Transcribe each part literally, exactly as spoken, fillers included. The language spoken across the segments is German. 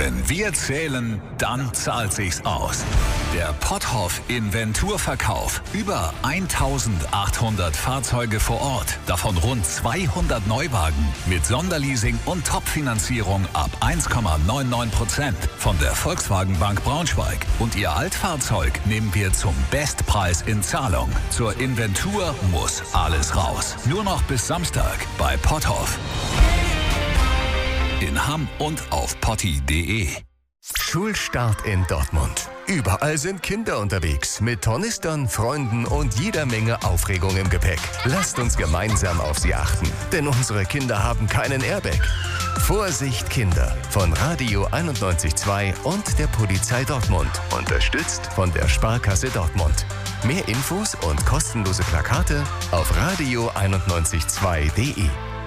Wenn wir zählen, dann zahlt sich's aus. Der Potthoff Inventurverkauf. Über eintausendachthundert Fahrzeuge vor Ort. Davon rund zweihundert Neuwagen. Mit Sonderleasing und Topfinanzierung ab eins Komma neunundneunzig Prozent. Von der Volkswagen Bank Braunschweig. Und Ihr Altfahrzeug nehmen wir zum Bestpreis in Zahlung. Zur Inventur muss alles raus. Nur noch bis Samstag bei Potthoff. In Hamm und auf potti punkt de. Schulstart in Dortmund. Überall sind Kinder unterwegs. Mit Tornistern, Freunden und jeder Menge Aufregung im Gepäck. Lasst uns gemeinsam auf sie achten. Denn unsere Kinder haben keinen Airbag. Vorsicht Kinder von Radio einundneunzig Komma zwei und der Polizei Dortmund. Unterstützt von der Sparkasse Dortmund. Mehr Infos und kostenlose Plakate auf radio einundneunzig Komma zwei punkt de.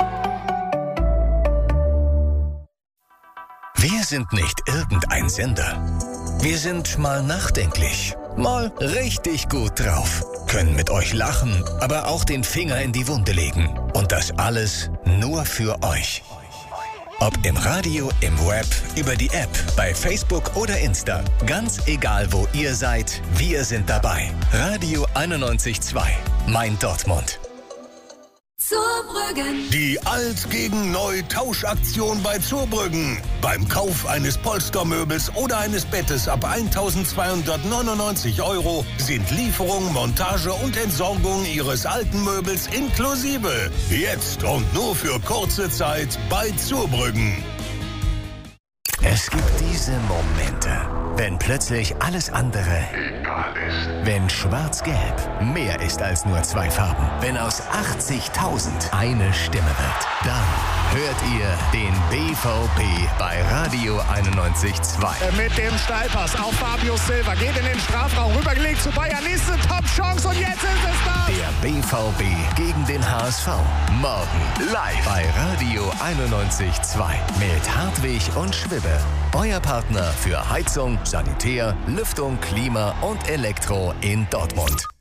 Wir sind nicht irgendein Sender. Wir sind mal nachdenklich, mal richtig gut drauf, können mit euch lachen, aber auch den Finger in die Wunde legen. Und das alles nur für euch. Ob im Radio, im Web, über die App, bei Facebook oder Insta. Ganz egal, wo ihr seid, wir sind dabei. Radio einundneunzig Komma zwei, mein Dortmund. Zurbrüggen. Die Alt gegen Neu Tauschaktion bei Zurbrüggen. Beim Kauf eines Polstermöbels oder eines Bettes ab eintausendzweihundertneunundneunzig Euro sind Lieferung, Montage und Entsorgung Ihres alten Möbels inklusive. Jetzt und nur für kurze Zeit bei Zurbrüggen. Es gibt diese Momente, wenn plötzlich alles andere egal ist. Wenn Schwarz-Gelb mehr ist als nur zwei Farben. Wenn aus achtzigtausend eine Stimme wird. Dann hört ihr den B V B bei Radio einundneunzig Komma zwei. Mit dem Steilpass auf Fabio Silva. Geht in den Strafraum, rübergelegt zu Bayern. Nächste Top-Chance und jetzt ist es da. Der B V B gegen den H S V. Morgen live bei Radio einundneunzig Komma zwei. Mit Hartwig und Schwibbe. Euer Partner für Heizung, Sanitär, Lüftung, Klima und Elektro in Dortmund.